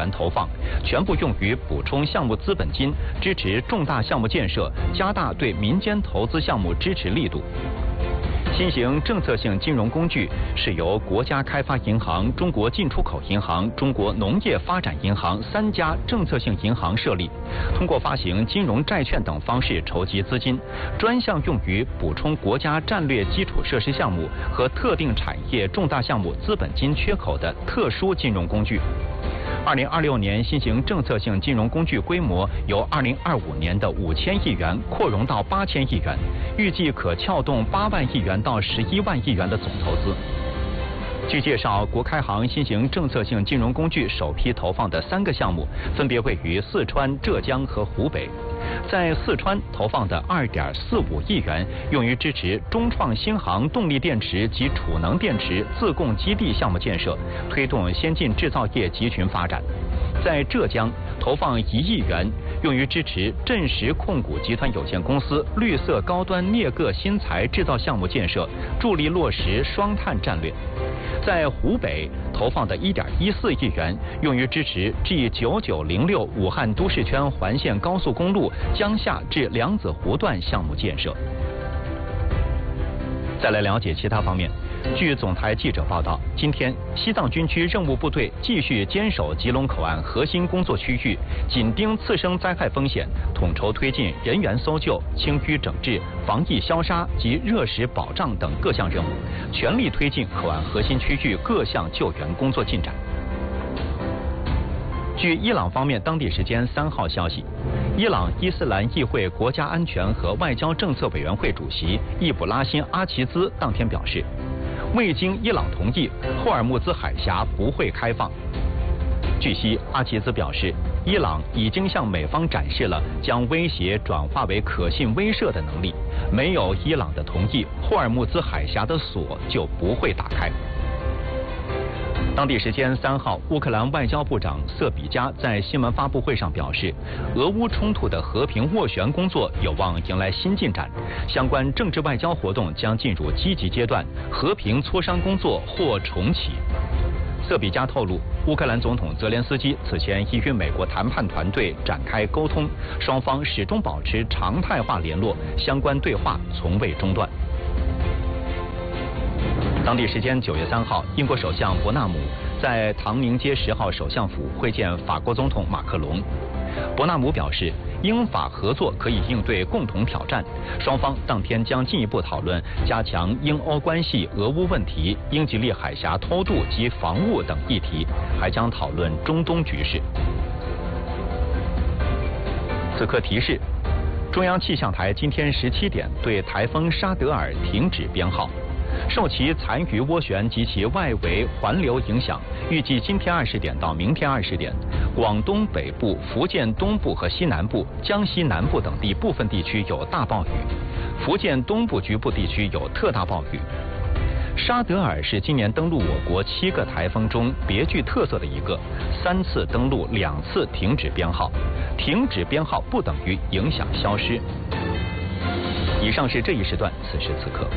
元投放，全部用于补充项目资本金，支持重大项目建设，加大对民间投资项目支持力度。新型政策性金融工具是由国家开发银行、中国进出口银行、中国农业发展银行3家政策性银行设立，通过发行金融债券等方式筹集资金，专项用于补充国家战略基础设施项目和特定产业重大项目资本金缺口的特殊金融工具。2026年新型政策性金融工具规模由2025年的5000亿元扩容到8000亿元，预计可撬动8万亿元到11万亿元的总投资。据介绍，国开行新型政策性金融工具首批投放的3个项目，分别位于四川、浙江和湖北。在四川投放的2.45亿元，用于支持中创新航动力电池及储能电池自供基地项目建设，推动先进制造业集群发展。在浙江投放1亿元，用于支持振实控股集团有限公司绿色高端镍铬新材制造项目建设，助力落实双碳战略。在湖北投放的1.14亿元，用于支持 G9906武汉都市圈环线高速公路江夏至梁子湖段项目建设。再来了解其他方面。据总台记者报道，今天西藏军区任务部队继续坚守吉隆口岸核心工作区域，紧盯次生灾害风险，统筹推进人员搜救、清淤整治、防疫消杀及热食保障等各项任务，全力推进口岸核心区域各项救援工作进展。据伊朗方面当地时间3号消息，伊朗伊斯兰议会国家安全和外交政策委员会主席易卜拉欣·阿齐兹当天表示，未经伊朗同意，霍尔木兹海峡不会开放。据悉，阿齐兹表示，伊朗已经向美方展示了将威胁转化为可信威慑的能力，没有伊朗的同意，霍尔木兹海峡的锁就不会打开。当地时间3号，乌克兰外交部长瑟比加在新闻发布会上表示，俄乌冲突的和平斡旋工作有望迎来新进展，相关政治外交活动将进入积极阶段，和平磋商工作或重启。瑟比加透露，乌克兰总统泽连斯基此前已与美国谈判团队展开沟通，双方始终保持常态化联络，相关对话从未中断。当地时间9月3号，英国首相伯纳姆在唐宁街10号首相府会见法国总统马克龙。伯纳姆表示，英法合作可以应对共同挑战，双方当天将进一步讨论加强英欧关系、俄乌问题、英吉利海峡偷渡及防务等议题，还将讨论中东局势。此刻提示：中央气象台今天17点对台风沙德尔停止编号。受其残余涡旋及其外围环流影响，预计今天20点到明天20点，广东北部、福建东部和西南部、江西南部等地部分地区有大暴雨，福建东部局部地区有特大暴雨。沙德尔是今年登陆我国7个台风中别具特色的一个，3次登陆2次停止编号，停止编号不等于影响消失。以上是这一时段此时此刻。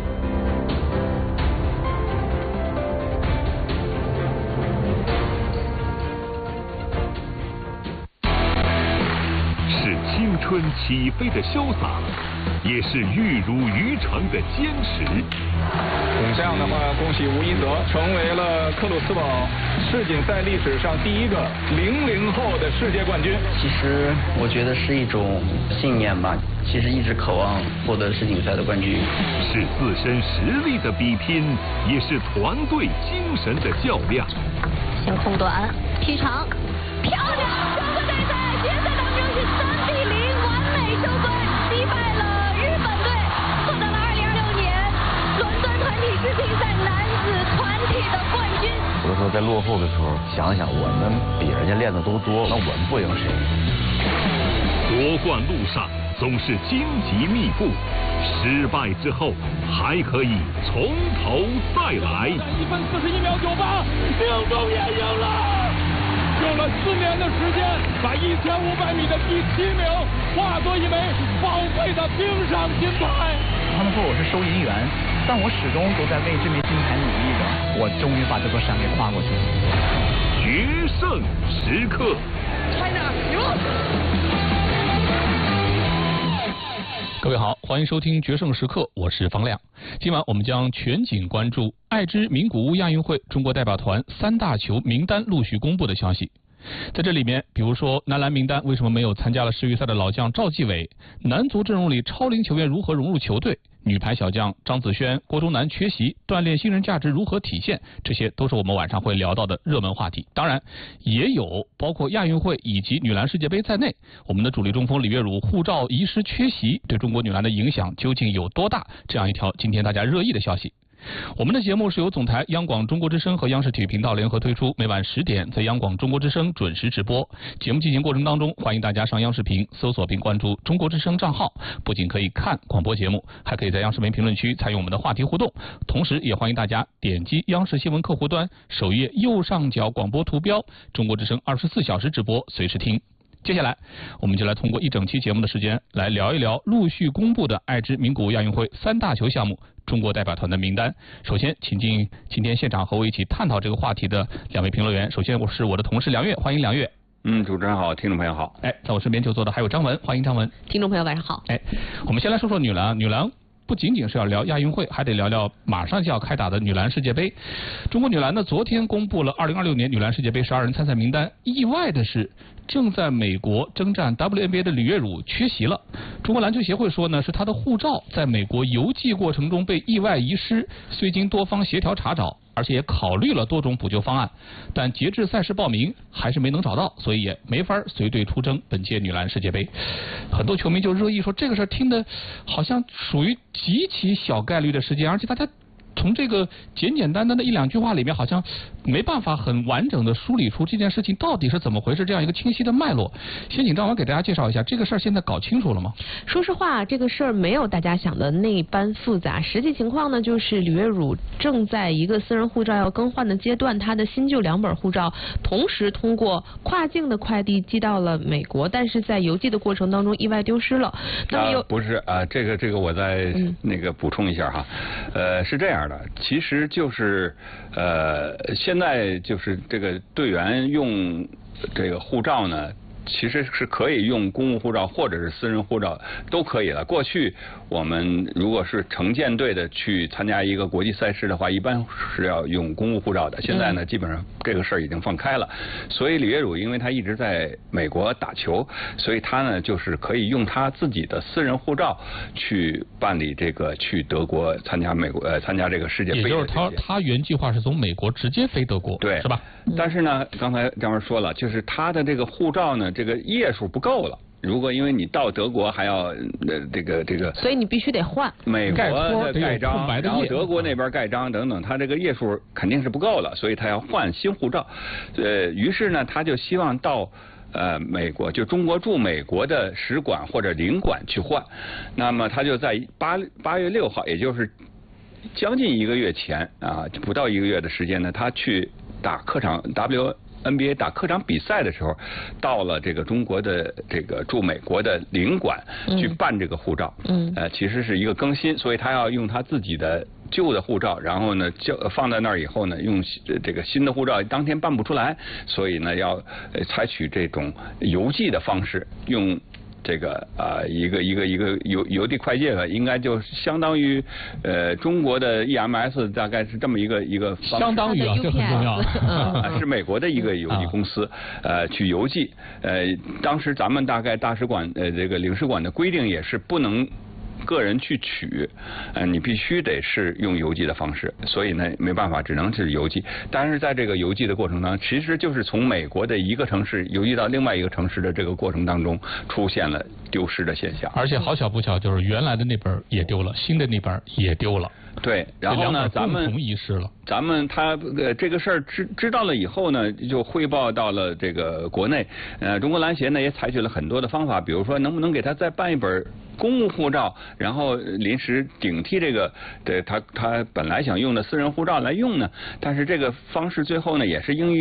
青春起飞的潇洒，也是玉如渔城的坚持。 这样的话，恭喜吴一泽成为了克鲁斯堡世锦赛历史上第一个00后的世界冠军。 其实我觉得是一种信念吧，其实一直渴望获得世锦赛的冠军。 是自身实力的比拼，也是团队精神的较量。 先空短，劈长，漂亮！中国队在决赛当中是3比0完美收官，击败了日本队，获得了2026年伦敦团体世锦赛男子团体的冠军。 有的时候在落后的时候，想想我们比人家练的都多，那我们不赢谁？ 夺冠路上总是荆棘密布，失败之后还可以从头再来。 1分41秒98，命中也赢了。用了4年的时间，把1500米的第7名化作一枚宝贵的冰上金牌。 他们说我是收银员，但我始终都在为这枚金牌努力着。我终于把这座山给跨过去了。 决胜时刻。 各位好，欢迎收听《决胜时刻》，我是方亮。今晚我们将全景关注爱知名古屋亚运会中国代表团3大球名单陆续公布的消息。在这里面，比如说男篮名单为什么没有参加了世预赛的老将赵继伟？男足阵容里超龄球员如何融入球队？女排小将张子萱、郭忠南缺席，锻炼新人价值如何体现？这些都是我们晚上会聊到的热门话题。当然，也有包括亚运会以及女篮世界杯在内，我们的主力中锋李月汝护照遗失缺席，对中国女篮的影响究竟有多大？这样一条今天大家热议的消息。我们的节目是由总台央广中国之声和央视体育频道联合推出，每晚10点在央广中国之声准时直播。节目进行过程当中，欢迎大家上央视频搜索并关注中国之声账号，不仅可以看广播节目，还可以在央视频评论区参与我们的话题互动。同时也欢迎大家点击央视新闻客户端首页右上角广播图标，中国之声24小时直播，随时听。接下来，我们就来通过一整期节目的时间来聊一聊陆续公布的爱知名古屋亚运会3大球项目中国代表团的名单。首先，请进今天现场和我一起探讨这个话题的2位评论员。首先，我是我的同事梁月，欢迎梁月。 主持人好，听众朋友好。 在我身边就坐的还有张文，欢迎张文。 听众朋友晚上好。 我们先来说说女篮。女篮不仅仅是要聊亚运会，还得聊聊马上就要开打的女篮世界杯。中国女篮呢，昨天公布了2026年女篮世界杯12人参赛名单。意外的是，正在美国征战 WNBA 的李月汝缺席了。中国篮球协会说呢，是她的护照在美国邮寄过程中被意外遗失，虽经多方协调查找，而且也考虑了多种补救方案，但截至赛事报名还是没能找到，所以也没法随队出征本届女篮世界杯。很多球迷就热议说，这个事儿听得好像属于极其小概率的事件，而且大家从这个简简单单的1-2句话里面，好像没办法很完整的梳理出这件事情到底是怎么回事，这样一个清晰的脉络。先请张文给大家介绍一下这个事儿，现在搞清楚了吗？ 说实话，这个事儿没有大家想的那般复杂。实际情况呢，就是李月汝正在一个私人护照要更换的阶段，他的新旧2本护照同时通过跨境的快递寄到了美国，但是在邮寄的过程当中意外丢失了。那么不是啊，这个我再那个补充一下哈，是这样的，其实就是现在就是这个队员用这个护照呢，其实是可以用公务护照或者是私人护照都可以了。过去我们如果是成建队的去参加一个国际赛事的话，一般是要用公务护照的。现在呢，基本上这个事儿已经放开了。所以李月汝因为他一直在美国打球，所以他呢就是可以用他自己的私人护照去办理这个去德国参加参加这个世界杯的。 也就是他原计划是从美国直接飞德国， 对，是吧？但是呢，刚才张文说了，就是他的这个护照呢，这个页数不够了。如果因为你到德国还要这个， 所以你必须得换美国的盖章，然后德国那边盖章等等，他这个页数肯定是不够了，所以他要换新护照。于是呢，他就希望到美国，就中国驻美国的使馆或者领馆去换。那么他就在8月6号，也就是将近1个月前啊，不到1个月的时间呢，他去打客场 WNBA 打客场比赛的时候，到了这个中国的这个驻美国的领馆去办这个护照。其实是一个更新，所以他要用他自己的旧的护照，然后呢就放在那儿以后呢，用这个新的护照当天办不出来，所以呢要采取这种邮寄的方式，用这个一个邮递快件吧，应该就相当于中国的 EMS， 大概是这么一个方式。 相当于啊，这很重要。 是美国的一个邮递公司去邮寄。当时咱们大概大使馆这个领事馆的规定也是不能个人去取，你必须得是用邮寄的方式，所以呢没办法，只能是邮寄。但是在这个邮寄的过程当中，其实就是从美国的一个城市邮寄到另外一个城市的这个过程当中，出现了丢失的现象。 而且好巧不巧，就是原来的那本也丢了，新的那本也丢了。 对，然后呢，咱们他这个事儿知道了以后呢，就汇报到了这个国内。中国篮协呢也采取了很多的方法，比如说能不能给他再办一本公务护照，然后临时顶替这个他本来想用的私人护照来用呢？但是这个方式最后呢也是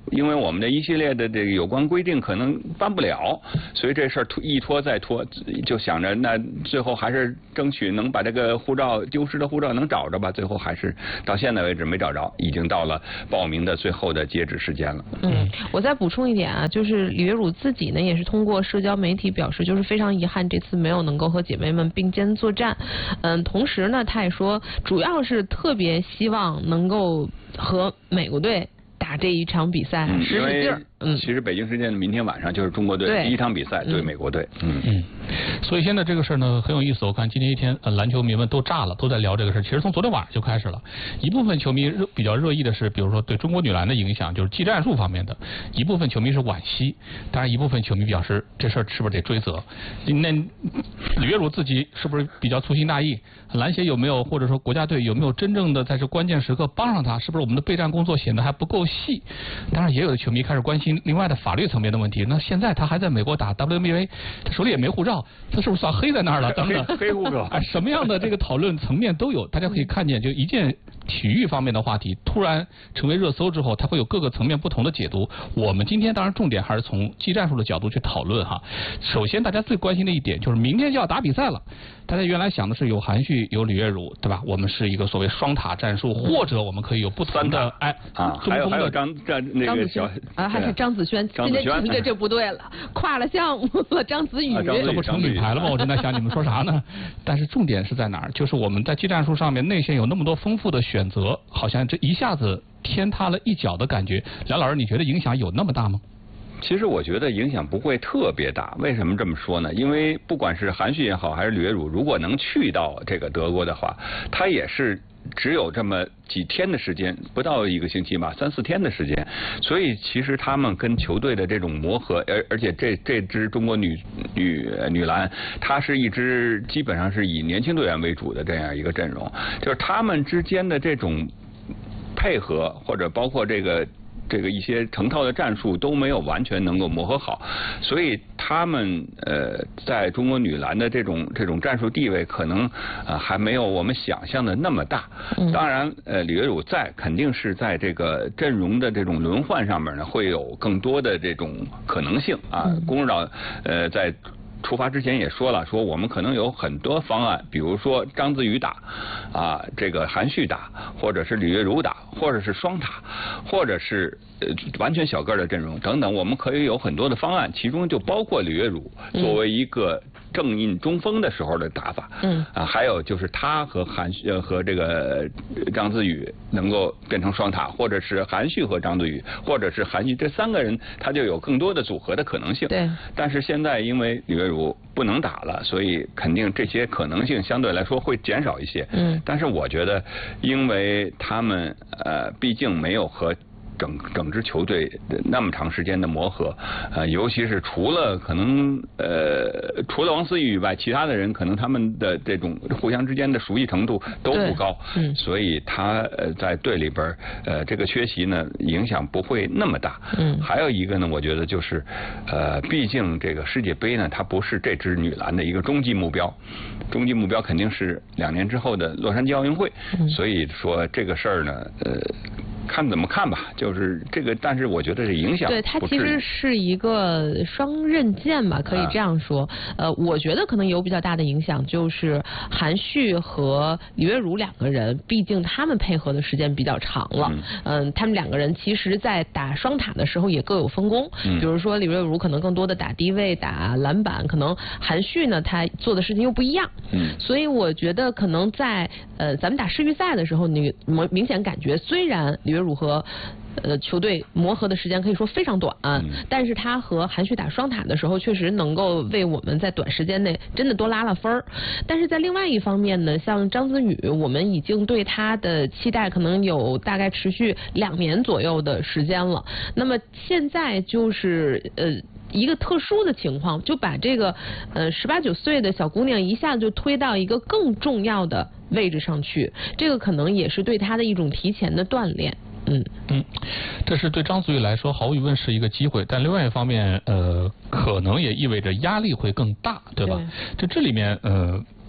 因为我们的一系列的这个有关规定可能办不了，所以这事儿一拖再拖，就想着那最后还是争取能把这个护照丢失的护照能找着吧。最后还是到现在为止没找着，已经到了报名的最后的截止时间了。 我再补充一点啊，就是李月汝自己呢也是通过社交媒体表示，就是非常遗憾这次没有能够和姐妹们并肩作战。同时呢，他也说主要是特别希望能够和美国队打这一场比赛，使使劲儿。 其实北京时间的明天晚上就是中国队第一场比赛对美国队。 所以现在这个事儿呢很有意思，我看今天一天篮球迷们都炸了，都在聊这个事儿。其实从昨天晚上就开始了，一部分球迷比较热议的是，比如说对中国女篮的影响，就是技战术方面的；一部分球迷是惋惜，当然一部分球迷表示这事儿是不是得追责？那李月汝自己是不是比较粗心大意？篮协有没有，或者说国家队有没有真正的在这关键时刻帮上他？是不是我们的备战工作显得还不够细？当然也有的球迷开始关心另外的法律层面的问题。那现在他还在美国打 WNBA， 他手里也没护照，他是不是算黑在那儿了？等等， 黑护照， 什么样的这个讨论层面都有。大家可以看见，就一件体育方面的话题突然成为热搜之后，它会有各个层面不同的解读。我们今天当然重点还是从技战术的角度去讨论哈。首先，大家最关心的一点就是明天就要打比赛了。大家原来想的是有韩旭有李月汝，对吧？我们是一个所谓双塔战术，或者我们可以有不同的还有张还是张子萱，今天这不对了，跨了项目了，张子宇， 这不成女排了吗？我正在想你们说啥呢？但是重点是在哪儿？就是我们在技战术上面内线有那么多丰富的选择，好像这一下子天塌了一脚的感觉。梁老师，你觉得影响有那么大吗？ 其实我觉得影响不会特别大，为什么这么说呢？因为不管是韩旭也好，还是李月汝，如果能去到这个德国的话，他也是只有这么几天的时间，不到一个星期吧，3-4天的时间。所以其实他们跟球队的这种磨合，而且这支中国女篮，它是一支基本上是以年轻队员为主的这样一个阵容，就是他们之间的这种配合，或者包括这个一些成套的战术都没有完全能够磨合好，所以他们在中国女篮的这种战术地位可能还没有我们想象的那么大。当然李月汝肯定是在这个阵容的这种轮换上面呢，会有更多的这种可能性啊。龚指导在出发之前也说了，说我们可能有很多方案，比如说张子宇打这个韩旭打，或者是李月汝打，或者是双塔，或者是完全小个的阵容等等，我们可以有很多的方案，其中就包括李月汝作为一个正印中锋的时候的打法。还有就是他和和这个张子宇能够变成双塔，或者是韩旭和张子宇，或者是韩旭，这3个人他就有更多的组合的可能性。 对。 但是现在因为李月汝不能打了，所以肯定这些可能性相对来说会减少一些。但是我觉得，因为他们毕竟没有和整支球队那么长时间的磨合，尤其是除了王思雨以外，其他的人可能他们的这种互相之间的熟悉程度都不高，所以他在队里边这个缺席呢影响不会那么大。还有一个呢，我觉得就是毕竟这个世界杯呢，它不是这支女篮的一个终极目标，终极目标肯定是2年之后的洛杉矶奥运会。所以说这个事儿呢，看怎么看吧，就是这个，但是我觉得这影响对它其实是一个双刃剑吧，可以这样说。我觉得可能有比较大的影响，就是韩旭和李月汝2个人，毕竟他们配合的时间比较长了。他们2个人其实在打双塔的时候也各有分工。比如说李月汝可能更多的打低位、打篮板，可能韩旭呢他做的事情又不一样。所以我觉得可能在咱们打世预赛的时候，你明显感觉虽然李月汝和球队磨合的时间可以说非常短，但是他和韩旭打双塔的时候，确实能够为我们在短时间内真的多拉了分儿。但是在另外一方面呢，像张子宇，我们已经对他的期待可能有大概持续2年左右的时间了。那么现在就是一个特殊的情况，就把这个18、19岁的小姑娘一下就推到一个更重要的位置上去，这个可能也是对她的一种提前的锻炼。 这是对张子宇来说毫无疑问是一个机会，但另外一方面可能也意味着压力会更大，对吧？这里面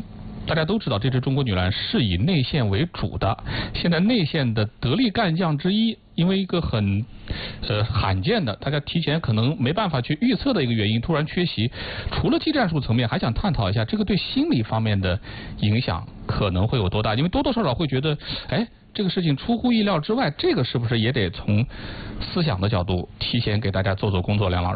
大家都知道这支中国女篮是以内线为主的，现在内线的得力干将之一，因为一个很罕见的，大家提前可能没办法去预测的一个原因突然缺席，除了技战术层面，还想探讨一下这个对心理方面的影响可能会有多大，因为多多少少会觉得，哎，这个事情出乎意料之外，这个是不是也得从思想的角度提前给大家做工作，梁老师？